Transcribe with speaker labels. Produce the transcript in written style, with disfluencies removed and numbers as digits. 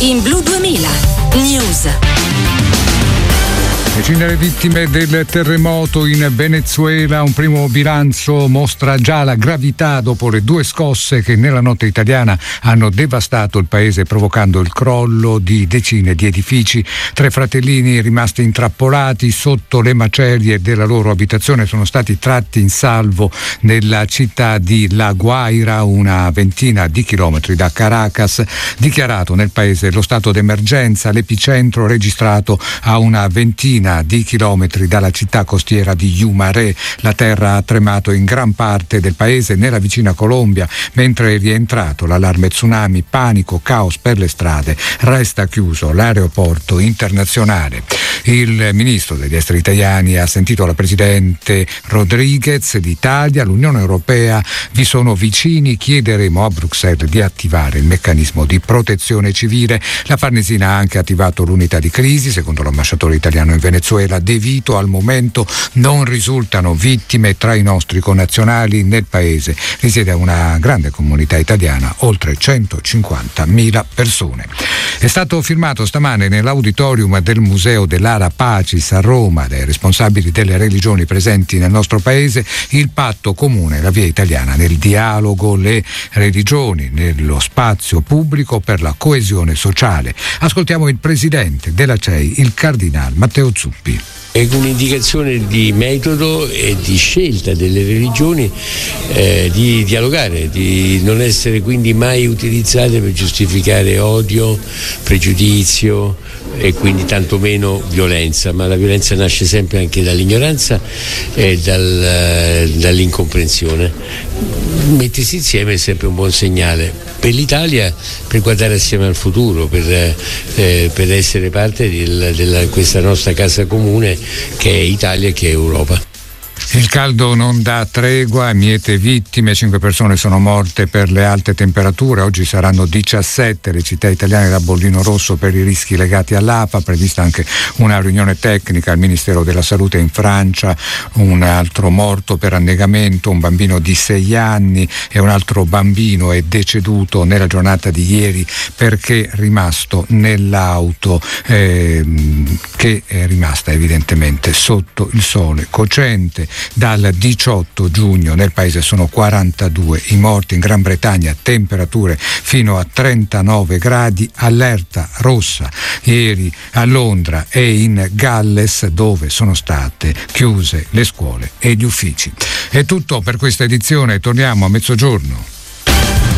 Speaker 1: in Blu 2000 News.
Speaker 2: Decine le vittime del terremoto in Venezuela, un primo bilancio mostra già la gravità dopo le 2 scosse che nella notte italiana hanno devastato il paese provocando il crollo di decine di edifici. 3 fratellini rimasti intrappolati sotto le macerie della loro abitazione sono stati tratti in salvo nella città di La Guaira, una ventina di chilometri da Caracas. Dichiarato nel paese lo stato d'emergenza, l'epicentro registrato a una ventina di chilometri dalla città costiera di Yumaré. La terra ha tremato in gran parte del paese nella vicina Colombia, mentre è rientrato l'allarme tsunami, panico, caos per le strade. Resta chiuso l'aeroporto internazionale. Il ministro degli esteri italiani ha sentito la presidente Rodriguez d'Italia. L'Unione Europea vi sono vicini, chiederemo a Bruxelles di attivare il meccanismo di protezione civile. La Farnesina ha anche attivato l'unità di crisi, secondo l'ambasciatore italiano in Venezuela. De Vito, al momento non risultano vittime tra i nostri connazionali. Nel paese risiede una grande comunità italiana, oltre 150.000 persone. È stato firmato stamane nell'auditorium del Museo dell'Ara Pacis a Roma dai responsabili delle religioni presenti nel nostro paese il patto comune, la via italiana nel dialogo, le religioni nello spazio pubblico per la coesione sociale. Ascoltiamo il presidente della CEI, il cardinal Matteo Zuppi.
Speaker 3: È un'indicazione di metodo e di scelta delle religioni di dialogare, di non essere quindi mai utilizzate per giustificare odio, pregiudizio e quindi tantomeno violenza, ma la violenza nasce sempre anche dall'ignoranza e dall'incomprensione. Mettersi insieme è sempre un buon segnale per l'Italia, per guardare assieme al futuro, per essere parte di questa nostra casa comune che è Italia e che è Europa.
Speaker 2: Il caldo non dà tregua, miete vittime, 5 persone sono morte per le alte temperature. Oggi saranno 17 le città italiane da bollino rosso per i rischi legati all'APA, prevista anche una riunione tecnica al Ministero della Salute in Francia. Un altro morto per annegamento, un bambino di 6 anni, e un altro bambino è deceduto nella giornata di ieri perché è rimasto nell'auto che è rimasta evidentemente sotto il sole cocente. Dal 18 giugno nel paese sono 42 i morti. In Gran Bretagna temperature fino a 39 gradi, allerta rossa ieri a Londra e in Galles, dove sono state chiuse le scuole e gli uffici. È tutto per questa edizione, torniamo a mezzogiorno.